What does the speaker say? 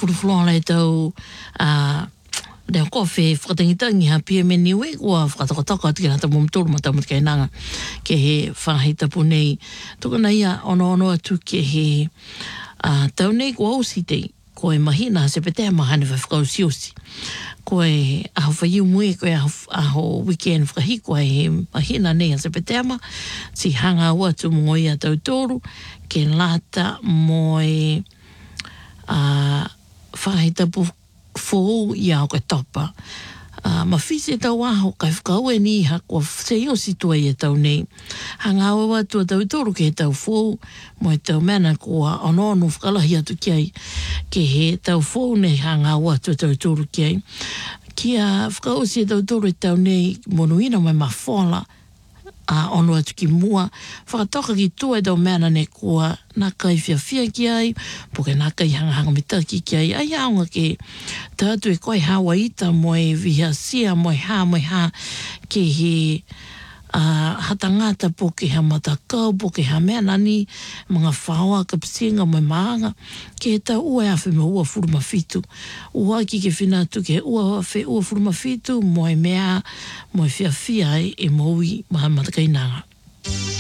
furufulong lai tau leo kofi whakatangitangi ha pia me niwe ua whakatakotaka ati kena ta mumturu ma tamu kainanga ke he whangahita punei tukana ia ono atu ke he tau nei kua usi tei koe mahina se petea mahane whakausi usi koe aho whaiu mui koe aho weekend whakahiko he mahina nei se petea ma si hanga ua tu mongoi a tau toru ke lata moe whakahita pu fōu i au kai topa. Ma whise tau aho kai whakau e ni ha kua seo si tua i e tau nei. Hanga awa tua tau toru ke he tau fōu mo e tau mana kua ono whakalahi atu kiai ke he tau fōu nei hanga awa tua tau toru kiai. Kia whakau si e tau toru e tau nei monuina mai ma whola ono atu ki mua whakatoka ki tua e tau mana ne kua nā kai whiawhia ki ai poke nā kai hanga mitaki ki ai ai aunga ke tātu e koe hawa ita moe viha sia moe ha ke he hatangata poke ha matakau poke ha mea nani mga whaua ka pisinga moe maanga ke tau ua awhi me ua furumawhitu ua ki ke whinatu ke ua furumawhitu moe mea moe whiawhia e moui maha matakainanga.